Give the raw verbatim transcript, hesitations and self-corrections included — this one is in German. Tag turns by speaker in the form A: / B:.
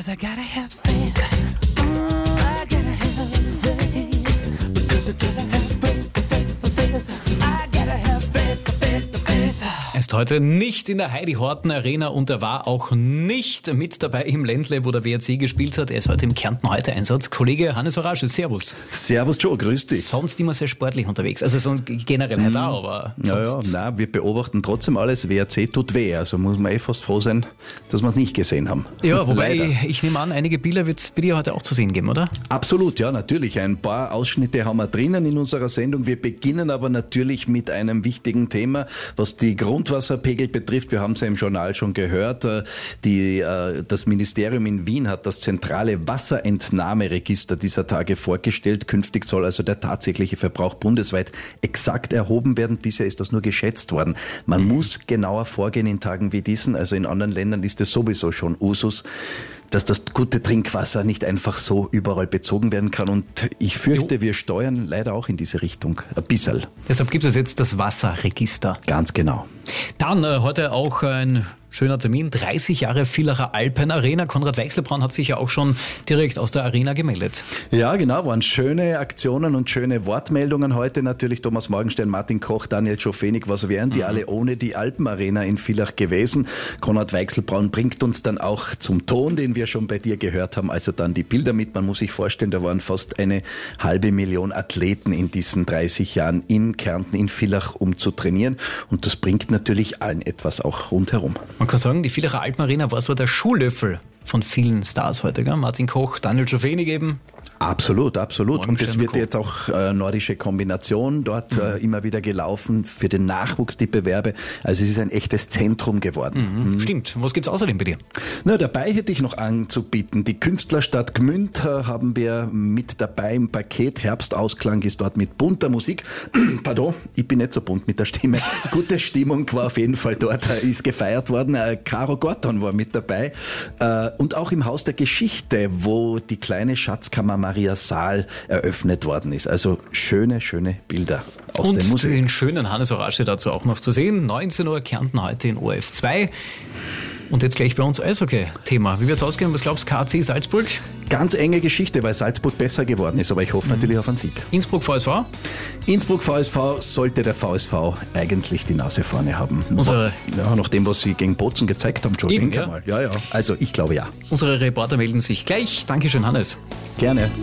A: 'cause I gotta have faith. Mm, I gotta have faith. Because I gotta have faith, faith, faith. I gotta have faith, faith, faith.
B: Er ist heute nicht in der Heidi-Horten-Arena und er war auch nicht mit dabei im Ländle, wo der W R C gespielt hat. Er ist heute im Kärnten-Heute-Einsatz. Kollege Hannes Horasche, servus.
C: Servus Joe, grüß dich.
B: Sonst immer sehr sportlich unterwegs. Also sonst generell halt auch, aber
C: Ja,
B: sonst...
C: ja, nein, wir beobachten trotzdem alles. W R C tut weh, also muss man eh fast froh sein, dass wir es nicht gesehen haben.
B: Ja, wobei
C: Leider.
B: ich, ich nehme an, einige Bilder wird es bei dir heute auch zu sehen geben, oder?
C: Absolut, ja, natürlich. Ein paar Ausschnitte haben wir drinnen in unserer Sendung. Wir beginnen aber natürlich mit einem wichtigen Thema, was die Grundwasserpegel betrifft. Wir haben es ja im Journal schon gehört. Die, das Ministerium in Wien hat das zentrale Wasserentnahmeregister dieser Tage vorgestellt. Künftig soll also der tatsächliche Verbrauch bundesweit exakt erhoben werden. Bisher ist das nur geschätzt worden. Man mhm. muss genauer vorgehen in Tagen wie diesen. Also in anderen Ländern ist es sowieso schon Usus, dass das gute Trinkwasser nicht einfach so überall bezogen werden kann. Und ich fürchte, jo. wir steuern leider auch in diese Richtung. Ein bisschen.
B: Deshalb gibt es jetzt das Wasserregister.
C: Ganz genau.
B: Dann äh, heute auch ein schöner Termin. dreißig Jahre Villacher Alpenarena. Konrad Weichselbraun hat sich ja auch schon direkt aus der Arena gemeldet.
C: Ja, genau. Waren schöne Aktionen und schöne Wortmeldungen heute. Natürlich Thomas Morgenstern, Martin Koch, Daniel Schofenig. Was wären die mhm. alle ohne die Alpenarena in Villach gewesen? Konrad Weichselbraun bringt uns dann auch zum Ton, den wir schon bei dir gehört haben. Also dann die Bilder mit. Man muss sich vorstellen, da waren fast eine halbe Million Athleten in diesen dreißig Jahren in Kärnten, in Villach, um zu trainieren. Und das bringt natürlich allen etwas auch rundherum.
B: Man kann sagen, die Villacher Alpenarena war so der Schuhlöffel von vielen Stars heute, gell? Martin Koch, Daniel Schofenig eben.
C: Absolut, absolut. Und es wird
B: Koch.
C: jetzt auch äh, nordische Kombination dort mhm. äh, immer wieder gelaufen, für den Nachwuchs die Bewerbe. Also es ist ein echtes Zentrum geworden.
B: Mhm.
C: Mhm.
B: Stimmt. Was gibt's außerdem bei dir?
C: Na, dabei hätte ich noch anzubieten. Die Künstlerstadt Gmünd äh, haben wir mit dabei im Paket. Herbstausklang ist dort mit bunter Musik. Pardon, ich bin nicht so bunt mit der Stimme. Gute Stimmung war auf jeden Fall dort, äh, ist gefeiert worden. Äh, Caro Gordon war mit dabei. Äh, und auch im Haus der Geschichte, wo die kleine Schatzkammer Maria Saal eröffnet worden ist. Also schöne, schöne Bilder aus
B: und
C: dem Museum.
B: Und den schönen Hannes Horasche dazu auch noch zu sehen. neunzehn Uhr Kärnten heute in O R F zwei. Und jetzt gleich bei uns Eishockey-Thema. Wie wird's ausgehen? Was glaubst du, K A C Salzburg?
C: Ganz enge Geschichte, weil Salzburg besser geworden ist, aber ich hoffe mhm. natürlich auf einen Sieg.
B: Innsbruck V S V?
C: Innsbruck V S V sollte der V S V eigentlich die Nase vorne haben.
B: Unsere
C: ja, nach dem, was sie gegen Bozen gezeigt haben, schon
B: Eben,
C: denke
B: ja.
C: mal. Ja, ja. Also ich glaube ja.
B: Unsere Reporter melden sich gleich. Dankeschön, Hannes.
C: Gerne.